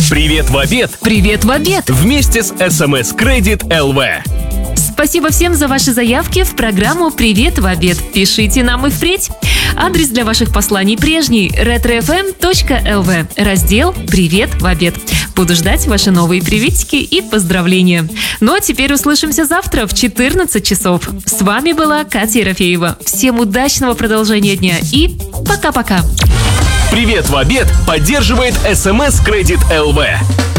Привет в обед! Привет в обед! Вместе с СМС Кредит ЛВ. Спасибо всем за ваши заявки в программу «Привет в обед». Пишите нам и впредь. Адрес для ваших посланий прежний – retrofm.lv. Раздел «Привет в обед». Буду ждать ваши новые приветики и поздравления. Ну а теперь услышимся завтра в 14 часов. С вами была Катя Ерофеева. Всем удачного продолжения дня и пока-пока. Привет в обед поддерживает СМС Кредит ЛВ.